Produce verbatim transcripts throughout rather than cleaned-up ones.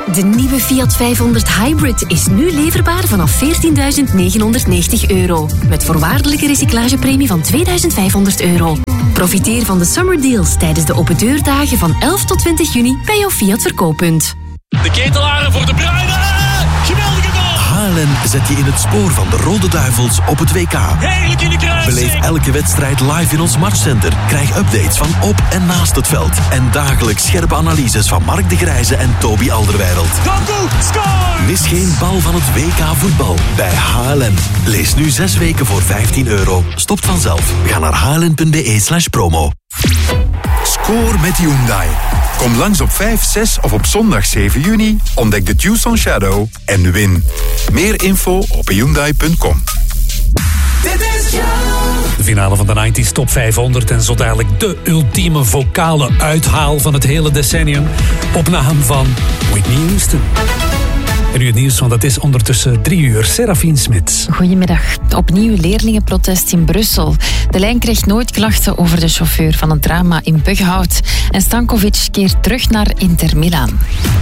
De nieuwe Fiat vijfhonderd Hybrid is nu leverbaar vanaf veertienduizend negenhonderdnegentig euro. Met voorwaardelijke recyclagepremie van tweeduizend vijfhonderd euro. Profiteer van de summer deals tijdens de open deurdagen van elf tot twintig juni bij jouw Fiat verkooppunt. De ketelaren voor De Bruyne. Geweldige goal. Halen zet je in het spoor van de Rode Duivels op het W K. Heerlijk in de kruising. Beleef elke wedstrijd live in ons matchcenter. Krijg updates van op en naast het veld. En dagelijks scherpe analyses van Mark de Grijze en Toby Alderweireld. Doku, score! Mis geen bal van het W K voetbal bij H L N. Lees nu zes weken voor vijftien euro. Stopt vanzelf. Ga naar hln.be slash promo. Score met Hyundai. Kom langs op vijf, zes of op zondag zeven juni. Ontdek de Tucson Shadow en win. Meer info op hyundai punt com. De finale van de negentig Top vijfhonderd en zo dadelijk de ultieme vocale uithaal van het hele decennium. Op naam van Whitney Houston. En nu het nieuws, want het is ondertussen drie uur. Serafien Smits. Goedemiddag. Opnieuw leerlingenprotest in Brussel. De lijn kreeg nooit klachten over de chauffeur van het drama in Buggenhout. En Stankovic keert terug naar Inter Milaan.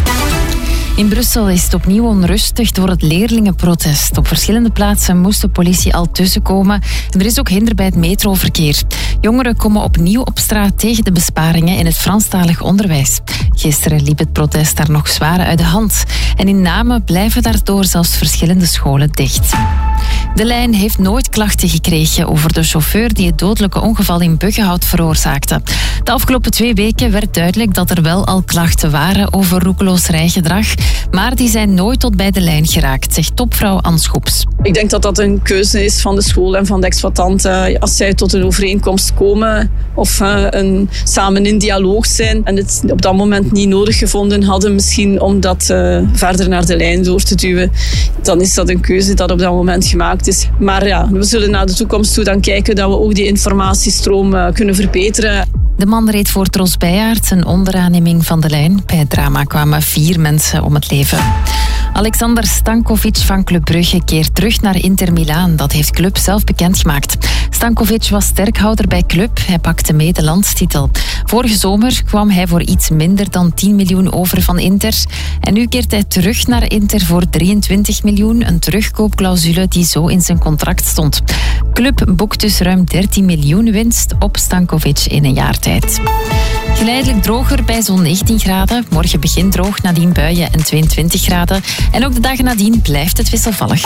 In Brussel is het opnieuw onrustig door het leerlingenprotest. Op verschillende plaatsen moest de politie al tussenkomen. En er is ook hinder bij het metroverkeer. Jongeren komen opnieuw op straat tegen de besparingen in het Franstalig onderwijs. Gisteren liep het protest daar nog zwaar uit de hand. En in Namen blijven daardoor zelfs verschillende scholen dicht. De lijn heeft nooit klachten gekregen over de chauffeur die het dodelijke ongeval in Buggenhout veroorzaakte. De afgelopen twee weken werd duidelijk dat er wel al klachten waren over roekeloos rijgedrag, maar die zijn nooit tot bij de lijn geraakt, zegt topvrouw Anne Schoeps. Ik denk dat dat een keuze is van de school en van de exploitant. Als zij tot een overeenkomst komen of een, samen in dialoog zijn en het op dat moment niet nodig gevonden hadden, misschien om dat uh, verder naar de lijn door te duwen, dan is dat een keuze dat op dat moment gemaakt is. Maar ja, we zullen naar de toekomst toe dan kijken dat we ook die informatiestroom uh, kunnen verbeteren. De man reed voor Tros Bijaert een onderaanneming van de lijn. Bij het drama kwamen vier mensen om het leven. Alexander Stankovic van Club Brugge keert terug naar Inter Milaan. Dat heeft Club zelf bekendgemaakt. Stankovic was sterkhouder bij Club. Hij pakte mee de landstitel. Vorige zomer kwam hij voor iets minder dan tien miljoen over van Inter. En nu keert hij terug naar Inter voor drieëntwintig miljoen. Een terugkoopclausule die zo in zijn contract stond. Club boekt dus ruim dertien miljoen winst op Stankovic in een jaar tijd. Geleidelijk droger bij zo'n negentien graden. Morgen begint droog, nadien buien en tweeëntwintig graden. En ook de dagen nadien blijft het wisselvallig.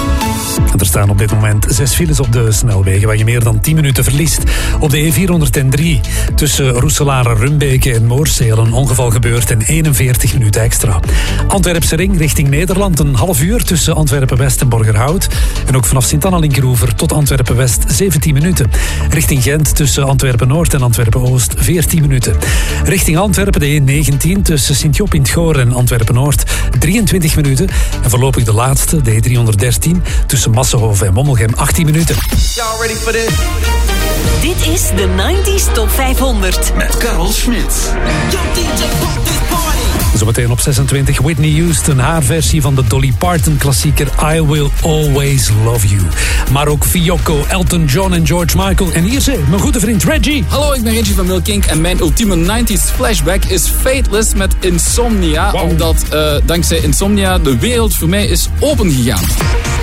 Er staan op dit moment zes files op de snelwegen waar je meer dan tien minuten verliest. Op de E vierhonderddrie tussen Roeselare, Rumbeke en Moorseel een ongeval gebeurd en eenenveertig minuten extra. Antwerpse ring richting Nederland een half uur tussen Antwerpen-West en Borgerhout. En ook vanaf Sint-Anna-Linkeroever tot Antwerpen-West zeventien minuten. Richting Gent tussen Antwerpen-Noord en Antwerpen-Oost veertien minuten. Richting Antwerpen de E negentien tussen Sint-Job in het Goor en Antwerpen-Noord drieëntwintig minuten. En voorlopig de laatste, de E driehonderdertien tussen Massenhoven en Mommelgem achttien minuten. Y'all ready for this? Dit is de negentig Top vijfhonderd. Met Karel Smit. Yo D J, pump this party. Zometeen op zesentwintig Whitney Houston, haar versie van de Dolly Parton klassieker I Will Always Love You. Maar ook Fiocco, Elton John en George Michael. En hier ze, mijn goede vriend Reggie. Hallo, ik ben Reggie van Milk Inc en mijn ultieme negentig's flashback is Fateless met Insomnia. Wow. Omdat uh, dankzij Insomnia de wereld voor mij is opengegaan.